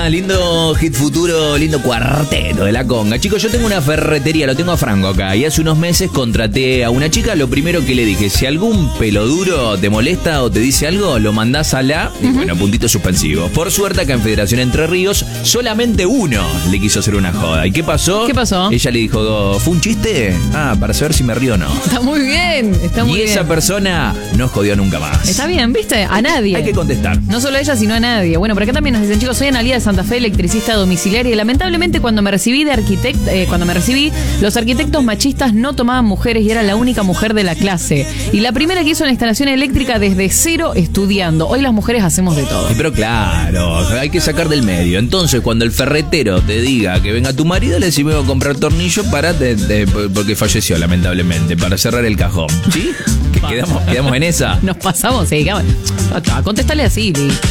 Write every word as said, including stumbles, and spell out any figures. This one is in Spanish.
Hola, lindo hit futuro, lindo cuarteto de la conga. Chicos, yo tengo una ferretería, lo tengo a Franco acá. Y hace unos meses contraté a una chica. Lo primero que le dije, si algún pelo duro te molesta o te dice algo, lo mandás a la... Y bueno, puntito suspensivo. Por suerte acá en Federación Entre Ríos, solamente uno le quiso hacer una joda. ¿Y qué pasó? ¿Qué pasó? Ella le dijo, ¿fue un chiste? Ah, para saber si me río o no. Está muy bien, está muy y bien. esa persona no jodió nunca más. Está bien, ¿viste? A nadie. Hay que contestar. No solo a ella, sino a nadie. Bueno, por acá también nos dicen, chicos, soy Analía de Santa Fe, electricista domiciliaria, y lamentablemente cuando me recibí de arquitecto, eh, cuando me recibí, los arquitectos machistas no tomaban mujeres y era la única mujer de la clase. Y la primera que hizo una instalación eléctrica desde cero estudiando. Hoy las mujeres hacemos de todo. Sí, pero claro, hay que sacar del medio. Entonces, cuando el ferretero te diga que venga tu marido, le decís, voy a comprar tornillo para te, te, porque falleció, lamentablemente, para cerrar el cajón. ¿Sí? ¿Quedamos, quedamos en esa? Nos pasamos, sí, contestale así, Lee.